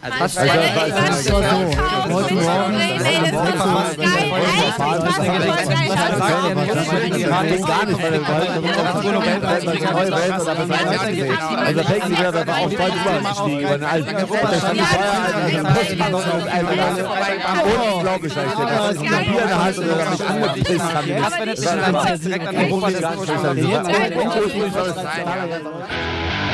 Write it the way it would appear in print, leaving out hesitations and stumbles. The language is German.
Was war so? Heute Morgen. Also fängt sie wieder, da war auch bald übergestiegen. Unglaublich, da ist ein Bier in der Hand und sogar mich angepisst haben. Das wäre jetzt direkt an Europa.